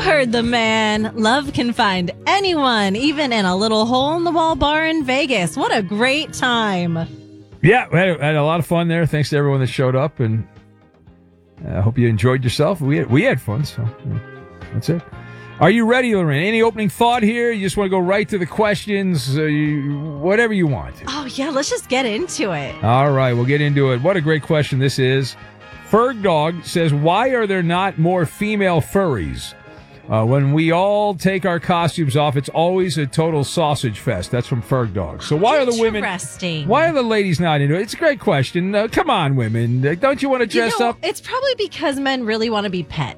heard the man. Love can find anyone, even in a little hole-in-the-wall bar in Vegas. What a great time. Yeah, we had a lot of fun there. Thanks to everyone that showed up, and I hope you enjoyed yourself. We had fun, so that's it. Are you ready, Lorraine? Any opening thought here? You just want to go right to the questions? Whatever you want. Oh, yeah, let's just get into it. All right, we'll get into it. What a great question this is. Ferg Dog says, why are there not more female furries? When we all take our costumes off, it's always a total sausage fest. That's from Ferg Dog. So why are the women... Why are the ladies not into it? It's a great question. Come on, women. Don't you want to dress up? It's probably because men really want to be pet.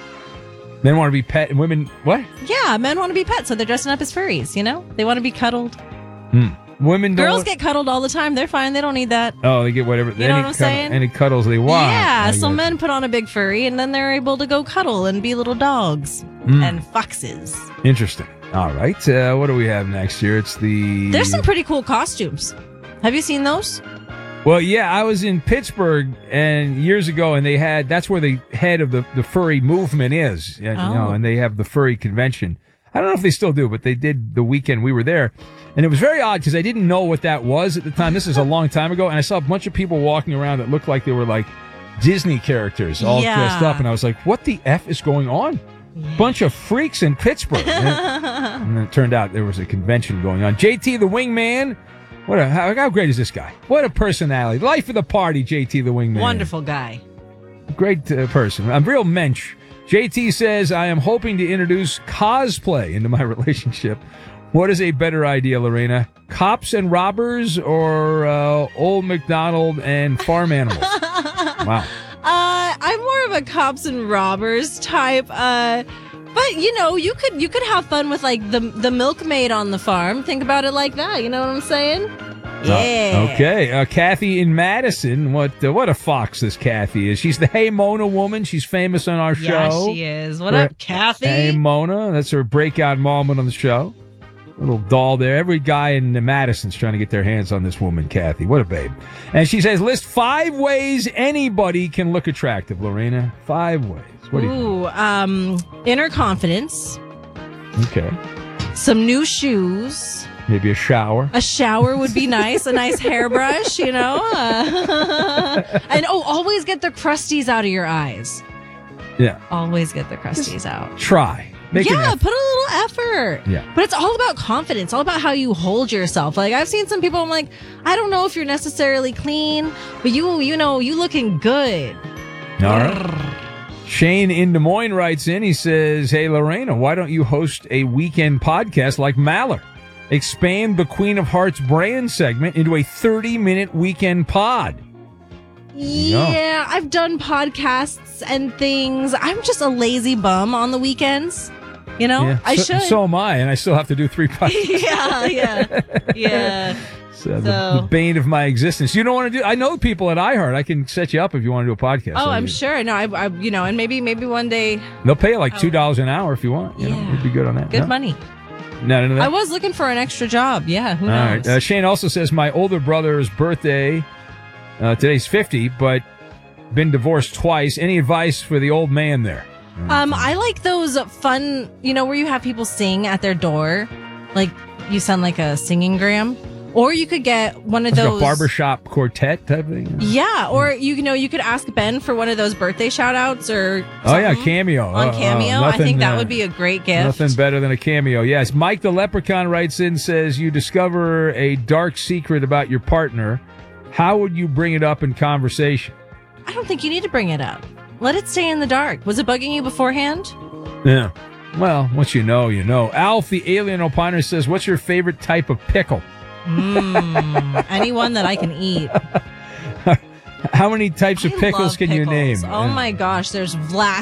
Men want to be pet and women... What? Yeah, men want to be pets, so they're dressing up as furries, you know? They want to be cuddled. Women don't... Girls get cuddled all the time. They're fine. They don't need that. Oh, they get whatever... You know what I'm saying? Any cuddles they want. Yeah, so men put on a big furry, and then they're able to go cuddle and be little dogs and foxes. Interesting. All right. What do we have next here? There's some pretty cool costumes. Have you seen those? Well, yeah, I was in Pittsburgh years ago, and that's where the head of the furry movement is, you know, and they have the furry convention. I don't know if they still do, but they did the weekend we were there. And it was very odd because I didn't know what that was at the time. This is a long time ago, and I saw a bunch of people walking around that looked like they were like Disney characters all dressed up, and I was like, what the F is going on? Bunch of freaks in Pittsburgh. And then it turned out there was a convention going on. JT the Wingman. How great is this guy? What a personality. Life of the party, JT the Wingman. Wonderful guy. Great person. I'm real mensch. JT says, I am hoping to introduce cosplay into my relationship. What is a better idea, Lorena? Cops and robbers or Old MacDonald and farm animals? Wow. I'm more of a cops and robbers type. But, you know, you could have fun with, like, the milkmaid on the farm. Think about it like that. You know what I'm saying? Yeah. Okay. Kathy in Madison. What a fox this Kathy is. She's the Hey Mona woman. She's famous on our show. Yeah, she is. What up, Kathy? Hey Mona. That's her breakout moment on the show. Little doll there. Every guy in Madison's trying to get their hands on this woman, Kathy. What a babe. And she says, list 5 ways anybody can look attractive, Lorena. 5 ways. What do you think? Inner confidence. Okay. Some new shoes. Maybe a shower. A shower would be nice. A nice hairbrush, you know. And always get the crusties out of your eyes. Yeah. Always get the crusties out. Try. Put a little effort. Yeah. But it's all about confidence, all about how you hold yourself. Like, I've seen some people, I'm like, I don't know if you're necessarily clean, but you looking good. All right. Shane in Des Moines writes in, he says, hey, Lorena, why don't you host a weekend podcast like Maller? Expand the Queen of Hearts brand segment into a 30-minute weekend pod. Yeah, I've done podcasts and things. I'm just a lazy bum on the weekends. You know, yeah, I should. So am I, and I still have to do 3 podcasts. Yeah. So the bane of my existence. You don't want to do. I know people at iHeart. I can set you up if you want to do a podcast. Oh, I'm sure. No, I and maybe one day they'll pay you like $2 an hour if you want. You know, you'd be good on that. Good money. No. I was looking for an extra job. Yeah, who knows? All right. Shane also says my older brother's birthday. Today's 50, but been divorced twice. Any advice for the old man there? I like those fun, where you have people sing at their door, like you sound like a singing gram. Or you could get one of those... a barbershop quartet type thing? Yeah, or you could ask Ben for one of those birthday shout-outs or something. Cameo. On Cameo. I think that would be a great gift. Nothing better than a Cameo. Yes, Mike the Leprechaun writes in, says, you discover a dark secret about your partner. How would you bring it up in conversation? I don't think you need to bring it up. Let it stay in the dark. Was it bugging you beforehand? Yeah. Well, once you know, you know. Alf the Alien Opiner says, what's your favorite type of pickle? Anyone that I can eat. How many types of pickles can you name? Oh my gosh, there's